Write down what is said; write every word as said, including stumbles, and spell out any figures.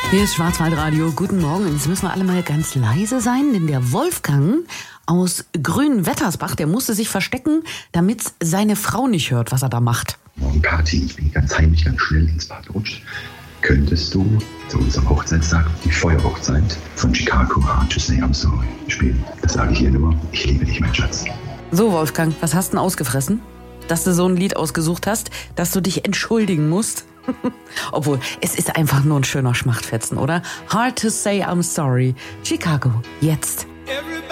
Hier ist Schwarzwaldradio. Guten Morgen. Jetzt müssen wir alle mal ganz leise sein, denn der Wolfgang aus Grünwettersbach, der musste sich verstecken, damit seine Frau nicht hört, was er da macht. Morgen, Kathi, ich bin ganz heimlich, ganz schnell ins Bad gerutscht. Könntest du zu unserem Hochzeitstag die Feuerhochzeit von Chicago Hard to Say I'm Sorry spielen? Das sage ich hier nur. Ich liebe dich, mein Schatz. So, Wolfgang, was hast du denn ausgefressen? Dass du so ein Lied ausgesucht hast, dass du dich entschuldigen musst? Obwohl, es ist einfach nur ein schöner Schmachtfetzen, oder? Hard to Say I'm Sorry. Chicago, jetzt.